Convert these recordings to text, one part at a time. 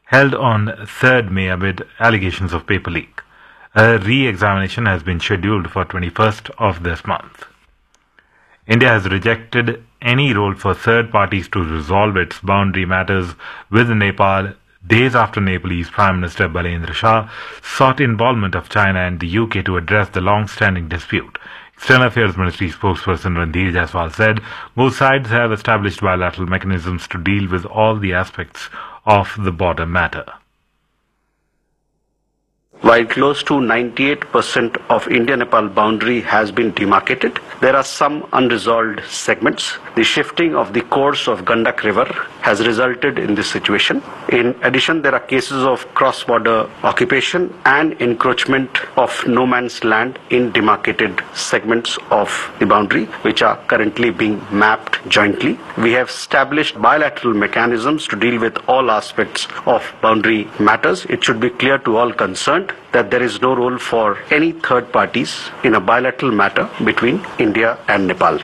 held on 3rd May amid allegations of paper leak. A re-examination has been scheduled for 21st of this month. India has rejected any role for third parties to resolve its boundary matters with Nepal days after Nepalese Prime Minister Balendra Shah sought involvement of China and the UK to address the long-standing dispute. External Affairs Ministry spokesperson Randhir Jaiswal said both sides have established bilateral mechanisms to deal with all the aspects of the border matter. While close to 98% of India-Nepal boundary has been demarcated, there are some unresolved segments. The shifting of the course of Gandak River has resulted in this situation. In addition, there are cases of cross-border occupation and encroachment of no man's land in demarcated segments of the boundary, which are currently being mapped jointly. We have established bilateral mechanisms to deal with all aspects of boundary matters. It should be clear to all concerned that there is no role for any third parties in a bilateral matter between India and Nepal.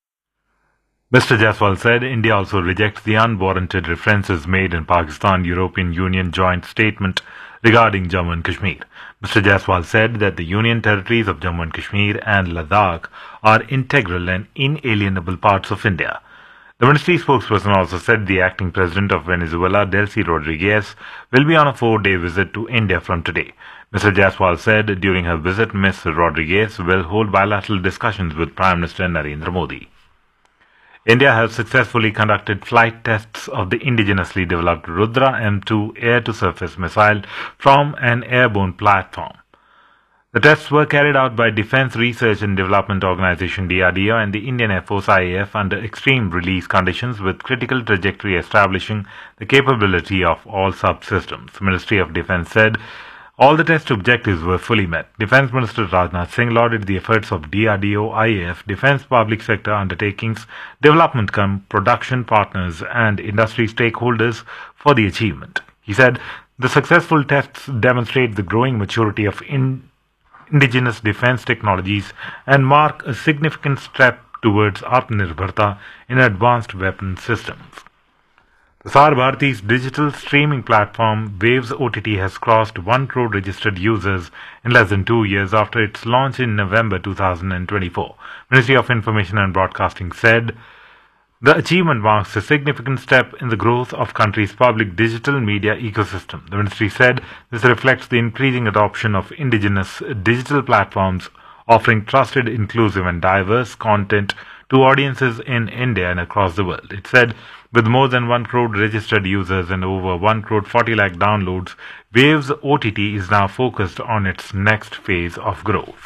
Mr. Jaiswal said India also rejects the unwarranted references made in Pakistan-European Union joint statement regarding Jammu and Kashmir. Mr. Jaiswal said that the Union territories of Jammu and Kashmir and Ladakh are integral and inalienable parts of India. The ministry spokesperson also said the acting president of Venezuela, Delcy Rodriguez, will be on a 4-day visit to India from today. Mr. Jaiswal said during her visit, Ms. Rodriguez will hold bilateral discussions with Prime Minister Narendra Modi. India has successfully conducted flight tests of the indigenously developed Rudra M2 air-to-surface missile from an airborne platform. The tests were carried out by Defence Research and Development Organisation DRDO and the Indian Air Force IAF under extreme release conditions with critical trajectory establishing the capability of all subsystems. The Ministry of Defence said all the test objectives were fully met. Defence Minister Rajnath Singh lauded the efforts of DRDO, IAF, defence public sector undertakings, development production partners and industry stakeholders for the achievement. He said the successful tests demonstrate the growing maturity of indigenous defense technologies and mark a significant step towards Atmanirbharta in advanced weapon systems. Prasar Bharati's digital streaming platform Waves OTT has crossed 1 crore registered users in less than 2 years after its launch in November 2024. Ministry of Information and Broadcasting said the achievement marks a significant step in the growth of country's public digital media ecosystem. The ministry said this reflects the increasing adoption of indigenous digital platforms offering trusted, inclusive and diverse content to audiences in India and across the world. It said with more than 1 crore registered users and over 1 crore 40 lakh downloads, Waves OTT is now focused on its next phase of growth.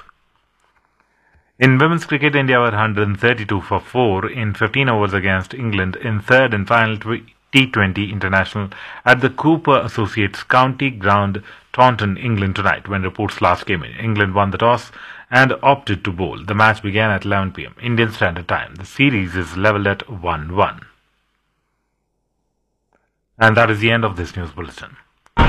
In women's cricket, India were 132 for 4 in 15 overs against England in third and final T20 international at the Cooper Associates County Ground, Taunton, England tonight. When reports last came in, England won the toss and opted to bowl. The match began at 11 p.m. Indian Standard Time. The series is levelled at 1-1. And that is the end of this news bulletin.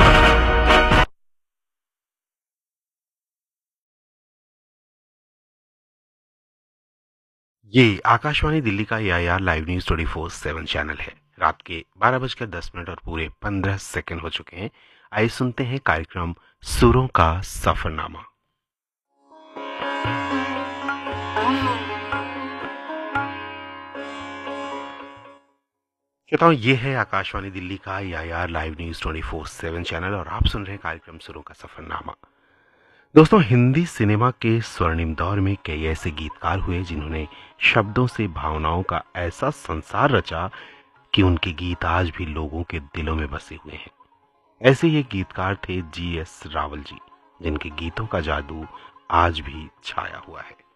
ये आकाशवाणी दिल्ली का AIR live news 24/7 channel है। रात के 12:10 और पूरे 15 second हो चुके हैं। आइए सुनते हैं कार्यक्रम सुरों का सफरनामा। श्रोताओं, ये है आकाशवाणी दिल्ली का AIR लाइव न्यूज 24/7 चैनल और आप सुन रहे हैं कार्यक्रम सुरों का सफरनामा। दोस्तों, हिंदी सिनेमा के स्वर्णिम दौर में कई ऐसे गीतकार हुए जिन्होंने शब्दों से भावनाओं का ऐसा संसार रचा कि उनके गीत आज भी लोगों के दिलों में बसे हुए हैं। ऐसे ही गीतकार थे GS रावल जी, जिनके गीतों का जादू आज भी छाया हुआ है।